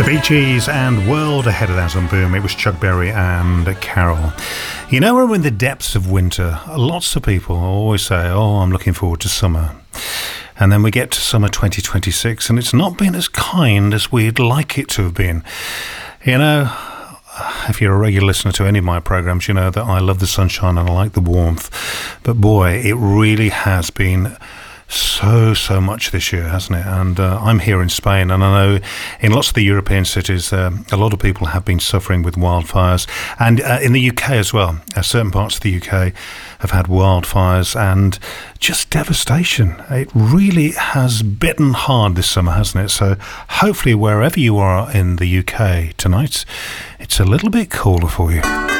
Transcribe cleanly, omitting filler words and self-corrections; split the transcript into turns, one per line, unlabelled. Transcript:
The Bee Gees and World ahead of that on Boom. It was Chuck Berry and Carol. You know, we're in the depths of winter. Lots of people always say, oh, I'm looking forward to summer. And then we get to summer 2026 and it's not been as kind as we'd like it to have been. You know, if you're a regular listener to any of my programs, you know that I love the sunshine and I like the warmth. But boy, it really has been so much this year, hasn't it? And I'm here in Spain, and I know in lots of the European cities a lot of people have been suffering with wildfires, and in the UK as well. Certain parts of the UK have had wildfires and just devastation. It really has bitten hard this summer, hasn't it? So hopefully wherever you are in the UK tonight, it's a little bit cooler for you.